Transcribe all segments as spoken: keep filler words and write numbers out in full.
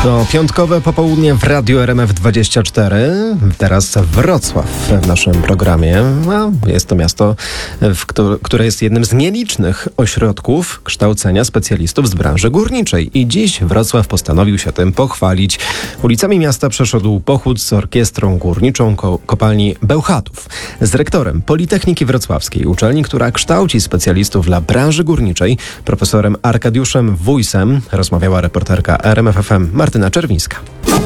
To piątkowe popołudnie w Radiu R M F dwadzieścia cztery. Teraz Wrocław w naszym programie. No, jest to miasto, w któ- które jest jednym z nielicznych ośrodków kształcenia specjalistów z branży górniczej. I dziś Wrocław postanowił się tym pochwalić. Ulicami miasta przeszedł pochód z orkiestrą górniczą ko- kopalni Bełchatów. Z rektorem Politechniki Wrocławskiej, uczelni, która kształci specjalistów dla branży górniczej, profesorem Arkadiuszem Wójsem, rozmawiała reporterka R M F F M Martyna Czerwińska.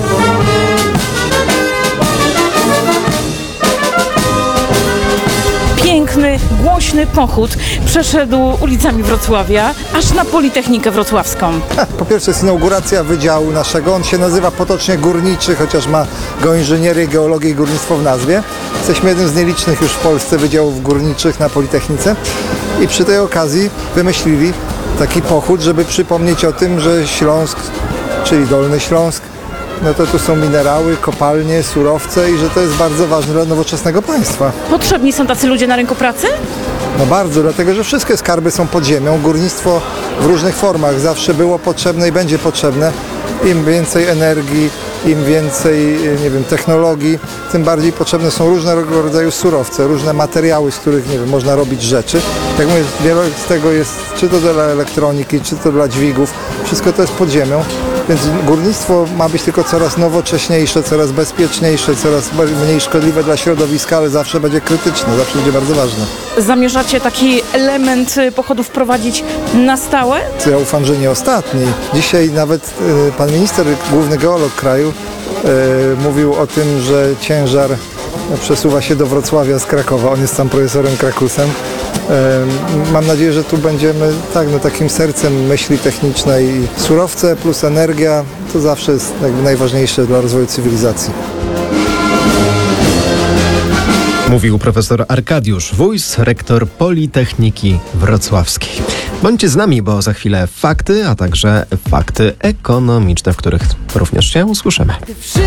Piękny, głośny pochód przeszedł ulicami Wrocławia, aż na Politechnikę Wrocławską. Po pierwsze jest inauguracja wydziału naszego. On się nazywa potocznie górniczy, chociaż ma geoinżynierię, geologię i górnictwo w nazwie. Jesteśmy jednym z nielicznych już w Polsce wydziałów górniczych na Politechnice. I przy tej okazji wymyślili taki pochód, żeby przypomnieć o tym, że Śląsk, czyli Dolny Śląsk, no to tu są minerały, kopalnie, surowce i że to jest bardzo ważne dla nowoczesnego państwa. Potrzebni są tacy ludzie na rynku pracy? No bardzo, dlatego że wszystkie skarby są pod ziemią. Górnictwo w różnych formach zawsze było potrzebne i będzie potrzebne. Im więcej energii, im więcej, nie wiem, technologii, tym bardziej potrzebne są różnego rodzaju surowce, różne materiały, z których, nie wiem, można robić rzeczy. Jak mówię, wiele z tego jest, czy to dla elektroniki, czy to dla dźwigów, wszystko to jest pod ziemią. Więc górnictwo ma być tylko coraz nowocześniejsze, coraz bezpieczniejsze, coraz mniej szkodliwe dla środowiska, ale zawsze będzie krytyczne, zawsze będzie bardzo ważne. Zamierzacie taki element pochodu wprowadzić na stałe? Ja ufam, że nie ostatni. Dzisiaj nawet y, pan minister, główny geolog kraju, y, mówił o tym, że ciężar przesuwa się do Wrocławia z Krakowa. On jest tam profesorem Krakusem. Y, mam nadzieję, że tu będziemy tak, no, takim sercem myśli technicznej. Surowce plus energia to zawsze jest jakby najważniejsze dla rozwoju cywilizacji. Mówił profesor Arkadiusz Wójs, rektor Politechniki Wrocławskiej. Bądźcie z nami, bo za chwilę fakty, a także fakty ekonomiczne, w których również się usłyszymy.